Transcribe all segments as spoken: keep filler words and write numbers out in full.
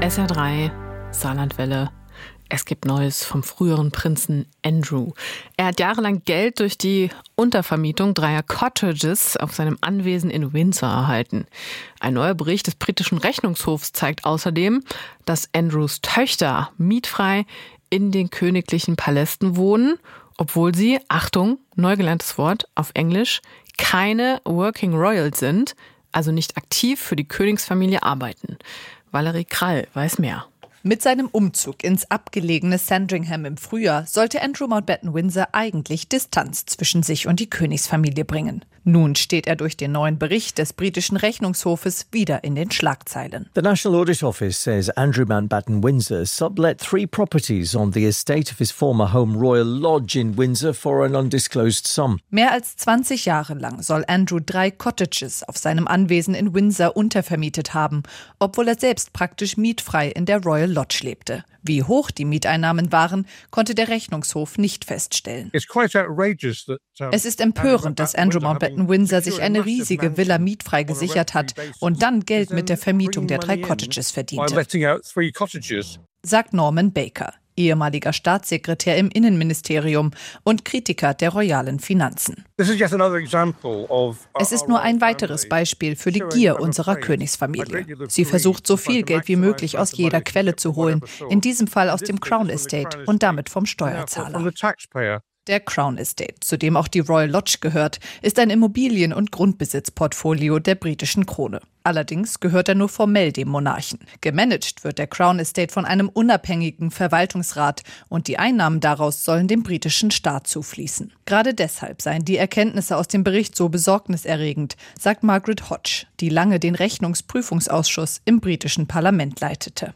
S R drei, Saarlandwelle. Es gibt Neues vom früheren Prinzen Andrew. Er hat jahrelang Geld durch die Untervermietung dreier Cottages auf seinem Anwesen in Windsor erhalten. Ein neuer Bericht des britischen Rechnungshofs zeigt außerdem, dass Andrews Töchter mietfrei in den königlichen Palästen wohnen, obwohl sie, Achtung, neu gelerntes Wort auf Englisch, keine Working Royals sind, also nicht aktiv für die Königsfamilie arbeiten. Valerie Krall weiß mehr. Mit seinem Umzug ins abgelegene Sandringham im Frühjahr sollte Andrew Mountbatten-Windsor eigentlich Distanz zwischen sich und die Königsfamilie bringen. Nun steht er durch den neuen Bericht des britischen Rechnungshofes wieder in den Schlagzeilen. The National Audit Office says Andrew Mountbatten-Windsor sublet three properties on the estate of his former home Royal Lodge in Windsor for an undisclosed sum. Mehr als zwanzig Jahre lang soll Andrew drei Cottages auf seinem Anwesen in Windsor untervermietet haben, obwohl er selbst praktisch mietfrei in der Royal Lodge lebte. Wie hoch die Mieteinnahmen waren, konnte der Rechnungshof nicht feststellen. Es ist empörend, dass Andrew Mountbatten-Windsor sich eine riesige Villa mietfrei gesichert hat und dann Geld mit der Vermietung der drei Cottages verdiente, sagt Norman Baker, ehemaliger Staatssekretär im Innenministerium und Kritiker der royalen Finanzen. Es ist nur ein weiteres Beispiel für die Gier unserer Königsfamilie. Sie versucht, so viel Geld wie möglich aus jeder Quelle zu holen, in diesem Fall aus dem Crown Estate und damit vom Steuerzahler. Der Crown Estate, zu dem auch die Royal Lodge gehört, ist ein Immobilien- und Grundbesitzportfolio der britischen Krone. Allerdings gehört er nur formell dem Monarchen. Gemanagt wird der Crown Estate von einem unabhängigen Verwaltungsrat und die Einnahmen daraus sollen dem britischen Staat zufließen. Gerade deshalb seien die Erkenntnisse aus dem Bericht so besorgniserregend, sagt Margaret Hodge, die lange den Rechnungsprüfungsausschuss im britischen Parlament leitete.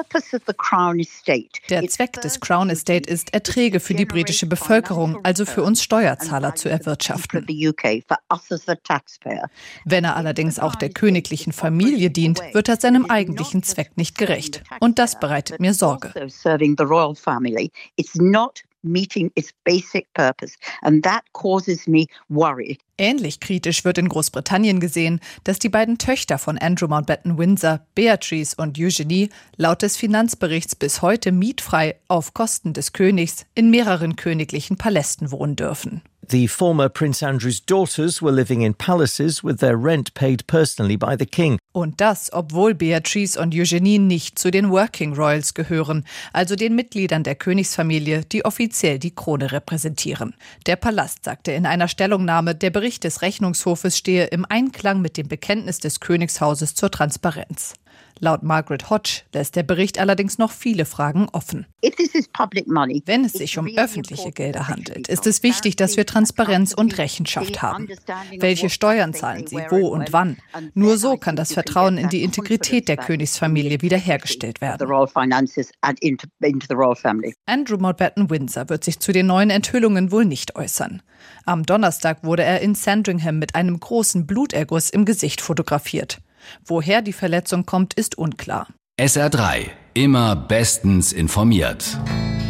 Der Zweck des Crown Estate ist, Erträge für die britische Bevölkerung, also für uns Steuerzahler, zu erwirtschaften. Wenn er allerdings auch der königlichen Familie dient, wird er seinem eigentlichen Zweck nicht gerecht. Und das bereitet mir Sorge. Meeting its basic purpose, and that causes me worry. Ähnlich kritisch wird in Großbritannien gesehen, dass die beiden Töchter von Andrew Mountbatten-Windsor, Beatrice und Eugenie, laut des Finanzberichts bis heute mietfrei auf Kosten des Königs in mehreren königlichen Palästen wohnen dürfen. The former Prince Andrew's daughters were living in palaces with their rent paid personally by the king. Und das, obwohl Beatrice und Eugenie nicht zu den Working Royals gehören, also den Mitgliedern der Königsfamilie, die offiziell die Krone repräsentieren. Der Palast sagte in einer Stellungnahme, der Bericht des Rechnungshofes stehe im Einklang mit dem Bekenntnis des Königshauses zur Transparenz. Laut Margaret Hodge lässt der Bericht allerdings noch viele Fragen offen. Wenn es sich um öffentliche Gelder handelt, ist es wichtig, dass wir Transparenz und Rechenschaft haben. Welche Steuern zahlen sie, wo und wann? Nur so kann das Vertrauen in die Integrität der Königsfamilie wiederhergestellt werden. Andrew Mountbatten-Windsor wird sich zu den neuen Enthüllungen wohl nicht äußern. Am Donnerstag wurde er in Sandringham mit einem großen Bluterguss im Gesicht fotografiert. Woher die Verletzung kommt, ist unklar. S R drei, immer bestens informiert.